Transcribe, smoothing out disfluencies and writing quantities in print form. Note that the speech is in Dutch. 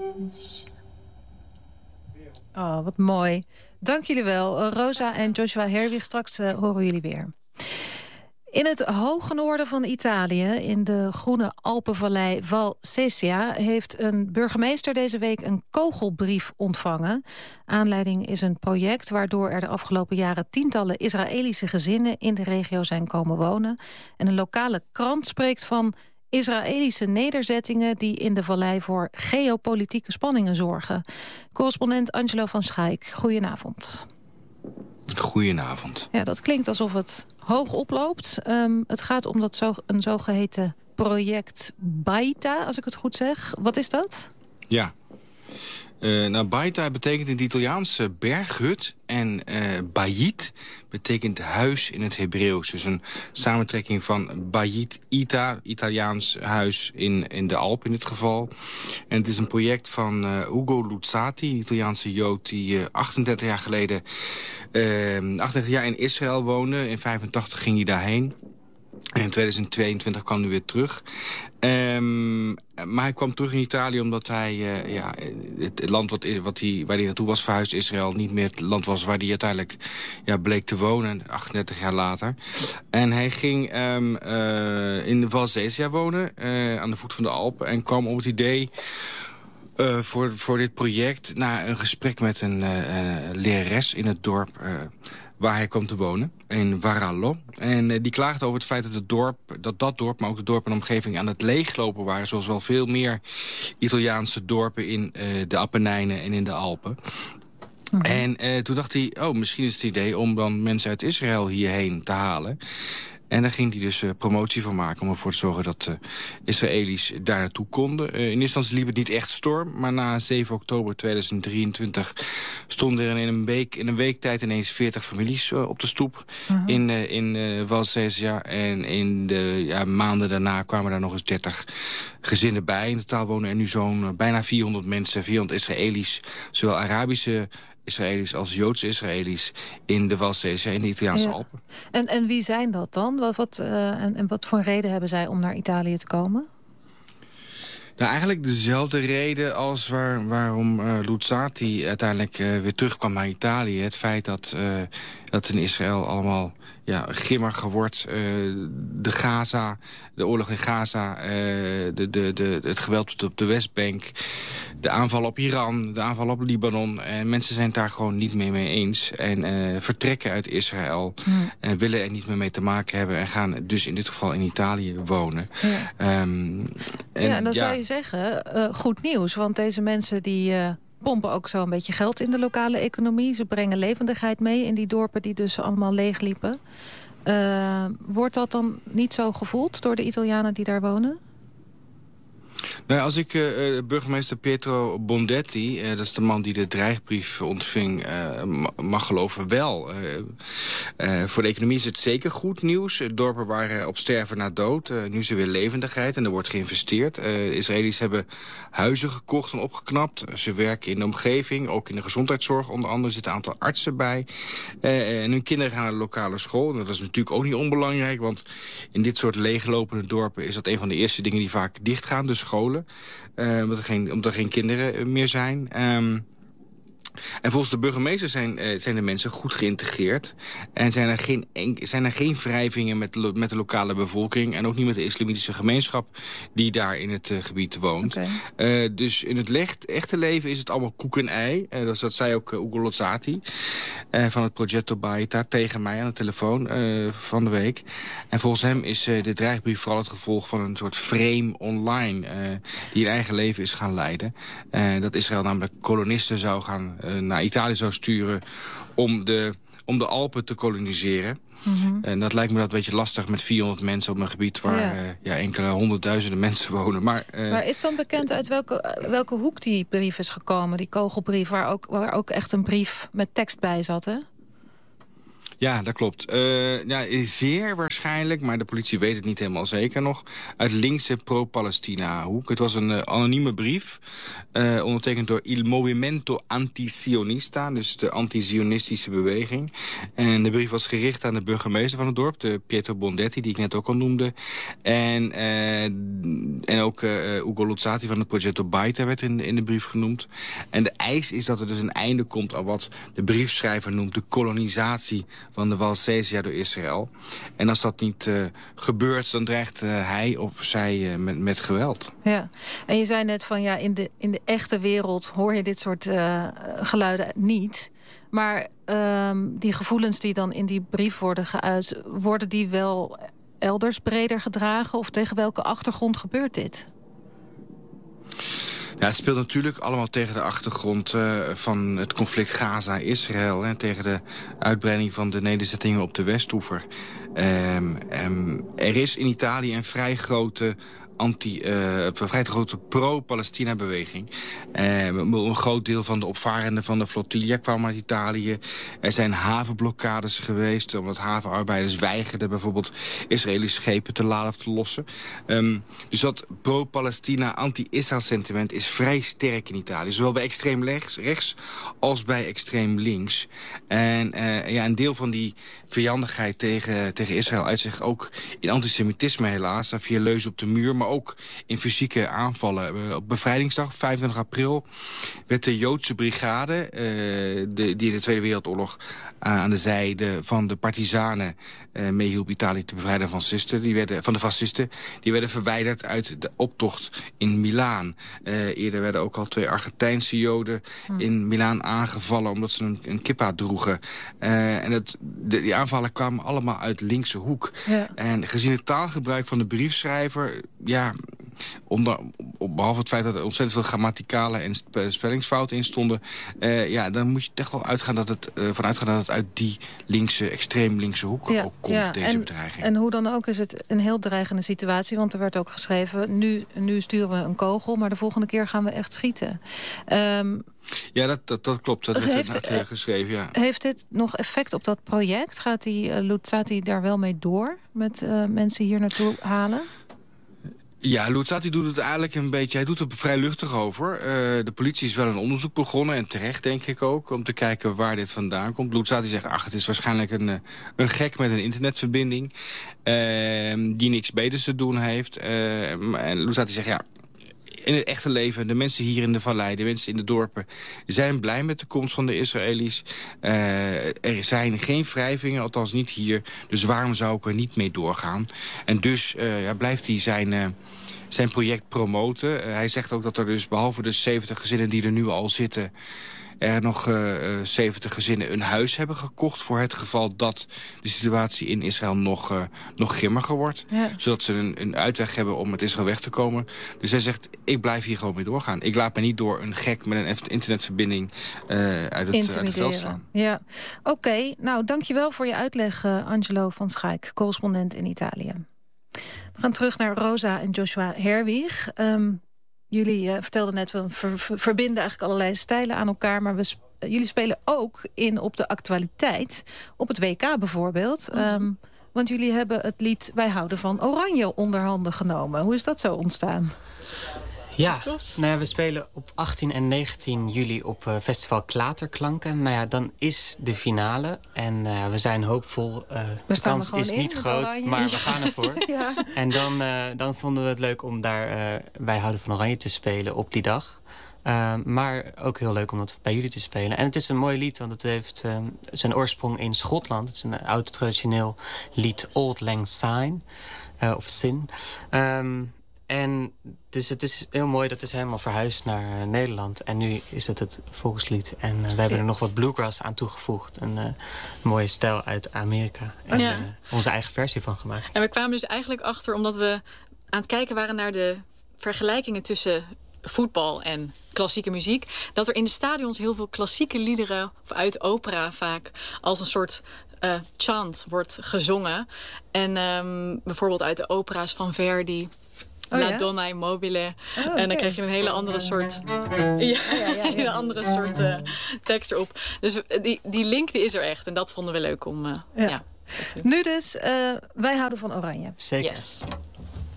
Oh, wat mooi. Dank jullie wel, Rosa en Joshua Herwig. Straks horen jullie weer. In het hoge noorden van Italië, in de groene Alpenvallei Val Sesia, heeft een burgemeester deze week een kogelbrief ontvangen. Aanleiding is een project waardoor er de afgelopen jaren tientallen Israëlische gezinnen in de regio zijn komen wonen. En een lokale krant spreekt van Israëlische nederzettingen die in de vallei voor geopolitieke spanningen zorgen. Correspondent Angelo van Schaik, goedenavond. Goedenavond. Ja, dat klinkt alsof het hoog oploopt. Het gaat om een zogeheten project Baita, als ik het goed zeg. Wat is dat? Ja. Baita betekent in het Italiaans berghut. En Bayit betekent huis in het Hebreeuws. Dus een samentrekking van Bayit Ita, Italiaans huis in de Alpen in dit geval. En het is een project van Ugo Luzzati, een Italiaanse Jood die 38 jaar geleden 38 jaar in Israël woonde. In 85 ging hij daarheen. En in 2022 kwam hij weer terug. Maar hij kwam terug in Italië omdat hij het land waar hij naartoe was verhuisd, Israël, niet meer het land was waar hij uiteindelijk bleek te wonen, 38 jaar later. En hij ging in Val Sesia wonen, aan de voet van de Alpen, en kwam op het idee voor dit project na een gesprek met een lerares in het dorp waar hij kwam te wonen, in Varallo. En die klaagde over het feit dat dat dorp, maar ook de dorpen en omgeving aan het leeglopen waren, zoals wel veel meer Italiaanse dorpen in de Appenijnen en in de Alpen. En toen dacht hij, misschien is het idee om dan mensen uit Israël hierheen te halen. En daar ging hij dus promotie voor maken om ervoor te zorgen dat Israëli's daar naartoe konden. In eerste instantie liep het niet echt storm, maar na 7 oktober 2023 stonden er in een week tijd ineens 40 families op de stoep in Val Sesia. En in de maanden daarna kwamen daar nog eens 30 gezinnen bij. In totaal wonen er nu zo'n bijna 400 mensen, 400 Israëli's, zowel Arabische Israëli's als Joodse Israëli's in de Val Sesia in de Italiaanse Alpen. En wie zijn dat dan? Wat voor een reden hebben zij om naar Italië te komen? Nou, eigenlijk dezelfde reden als waarom Luzzati uiteindelijk weer terugkwam naar Italië. Het feit dat in Israël allemaal grimmiger wordt. De oorlog in Gaza, het geweld op de Westbank, de aanval op Iran, de aanval op Libanon. En mensen zijn het daar gewoon niet meer mee eens. En vertrekken uit Israël en willen er niet meer mee te maken hebben. En gaan dus in dit geval in Italië wonen. Ja. En dan zou je zeggen, goed nieuws. Want deze mensen die pompen ook zo een beetje geld in de lokale economie. Ze brengen levendigheid mee in die dorpen die dus allemaal leegliepen. Wordt dat dan niet zo gevoeld door de Italianen die daar wonen? Nou, als ik burgemeester Pietro Bondetti, dat is de man die de dreigbrief ontving, mag geloven, wel. Voor de economie is het zeker goed nieuws. Dorpen waren op sterven na dood. Nu is er weer levendigheid en er wordt geïnvesteerd. De Israëli's hebben huizen gekocht en opgeknapt. Ze werken in de omgeving, ook in de gezondheidszorg. Onder andere zitten een aantal artsen bij. En hun kinderen gaan naar de lokale school. Dat is natuurlijk ook niet onbelangrijk, want in dit soort leeglopende dorpen is dat een van de eerste dingen die vaak dichtgaan, de scholen. Omdat er geen kinderen meer zijn. En volgens de burgemeester zijn de mensen goed geïntegreerd. En zijn er geen wrijvingen met de lokale bevolking. En ook niet met de islamitische gemeenschap die daar in het gebied woont. Okay. Dus in het echte leven is het allemaal koek en ei. Dat zei ook Ugo Luzzati van het Progetto Baita tegen mij aan de telefoon van de week. En volgens hem is de dreigbrief vooral het gevolg van een soort frame online die een eigen leven is gaan leiden. Dat Israël namelijk kolonisten zou gaan naar Italië zou sturen om de Alpen te koloniseren. En dat lijkt me dat een beetje lastig met 400 mensen op een gebied waar enkele honderdduizenden mensen wonen. Maar is dan bekend uit welke hoek die brief is gekomen, die kogelbrief, waar ook echt een brief met tekst bij zat, hè? Ja, dat klopt. Zeer waarschijnlijk, maar de politie weet het niet helemaal zeker nog, uit linkse pro-Palestina-hoek. Het was een anonieme brief, ondertekend door Il Movimento Anti-Sionista, dus de anti-Zionistische beweging. En de brief was gericht aan de burgemeester van het dorp, de Pietro Bondetti, die ik net ook al noemde. En ook Ugo Luzzati van het Progetto Baita werd in de brief genoemd. En de eis is dat er dus een einde komt aan wat de briefschrijver noemt de kolonisatie van de Walsesia door Israël. En als dat niet gebeurt, dan dreigt hij of zij met geweld. Ja, en je zei net van in de echte wereld hoor je dit soort geluiden niet. Maar die gevoelens die dan in die brief worden geuit, worden die wel elders breder gedragen? Of tegen welke achtergrond gebeurt dit? Ja, het speelt natuurlijk allemaal tegen de achtergrond van het conflict Gaza-Israël. En tegen de uitbreiding van de nederzettingen op de Westoever. Er is in Italië een vrij grote pro-Palestina-beweging. Een groot deel van de opvarenden van de flotilla kwam uit Italië. Er zijn havenblokkades geweest, omdat havenarbeiders weigerden bijvoorbeeld Israëlische schepen te laden of te lossen. Dus dat pro-Palestina, anti-Israël sentiment is vrij sterk in Italië. Zowel bij extreem rechts als bij extreem links. En een deel van die vijandigheid tegen Israël uit zich ook in antisemitisme helaas. Via leuzen op de muur, maar ook in fysieke aanvallen. Op bevrijdingsdag, 25 april, werd de Joodse brigade, die in de Tweede Wereldoorlog aan de zijde van de partizanen meehielp Italië te bevrijden van de fascisten, die werden verwijderd uit de optocht in Milaan. Eerder werden ook al 2 Argentijnse Joden in Milaan aangevallen omdat ze een kippa droegen. Die aanvallen kwamen allemaal uit linkse hoek. Ja. En gezien het taalgebruik van de briefschrijver, behalve het feit dat er ontzettend veel grammaticale en spellingsfouten in stonden, dan moet je echt wel vanuit gaan dat het uit die extreem linkse hoek ook komt, deze bedreiging. En hoe dan ook is het een heel dreigende situatie, want er werd ook geschreven, nu sturen we een kogel, maar de volgende keer gaan we echt schieten. Ja, dat klopt. Dat werd geschreven, ja. Heeft dit nog effect op dat project? Gaat Luzzati daar wel mee door met mensen hier naartoe halen? Ja, Luzzati doet het eigenlijk een beetje. Hij doet het vrij luchtig over. De politie is wel een onderzoek begonnen, en terecht denk ik ook, om te kijken waar dit vandaan komt. Luzzati zegt, het is waarschijnlijk een gek met een internetverbinding die niks beters te doen heeft. En Luzzati zegt, in het echte leven, de mensen hier in de vallei, de mensen in de dorpen, zijn blij met de komst van de Israëli's. Er zijn geen wrijvingen, althans niet hier. Dus waarom zou ik er niet mee doorgaan? En dus blijft hij zijn project promoten. Hij zegt ook dat er dus behalve de 70 gezinnen die er nu al zitten, er nog 70 gezinnen een huis hebben gekocht voor het geval dat de situatie in Israël nog grimmiger wordt. Ja. Zodat ze een uitweg hebben om met Israël weg te komen. Dus hij zegt, ik blijf hier gewoon mee doorgaan. Ik laat me niet door een gek met een internetverbinding uit het veld slaan. Ja. Oké, nou dankjewel voor je uitleg, Angelo van Schaik, correspondent in Italië. We gaan terug naar Rosa en Joshua Herwig. Jullie vertelden net, we verbinden eigenlijk allerlei stijlen aan elkaar, maar jullie spelen ook in op de actualiteit. Op het WK bijvoorbeeld. Want jullie hebben het lied Wij houden van Oranje onder handen genomen. Hoe is dat zo ontstaan? Ja, we spelen op 18 en 19 juli op festival Klaterklanken. Dan is de finale. En we zijn hoopvol. De kans is niet groot, oranje, maar we gaan ervoor. Ja. En dan vonden we het leuk om daar Wij houden van Oranje te spelen op die dag. Maar ook heel leuk om dat bij jullie te spelen. En het is een mooi lied, want het heeft zijn oorsprong in Schotland. Het is een oud traditioneel lied, Auld Lang Syne, of Sin. En dus het is heel mooi, dat is helemaal verhuisd naar Nederland. En nu is het volkslied. En we hebben er nog wat bluegrass aan toegevoegd. Een mooie stijl uit Amerika. En onze eigen versie van gemaakt. En we kwamen dus eigenlijk achter, omdat we aan het kijken waren naar de vergelijkingen tussen voetbal en klassieke muziek, dat er in de stadions heel veel klassieke liederen, of uit opera vaak, als een soort chant wordt gezongen. En bijvoorbeeld uit de opera's van Verdi La Donna Immobile. En dan krijg je een hele andere soort, hele andere soort tekst erop. Dus die link die is er echt. En dat vonden we leuk om... Nu dus, wij houden van Oranje. Zeker. Yes.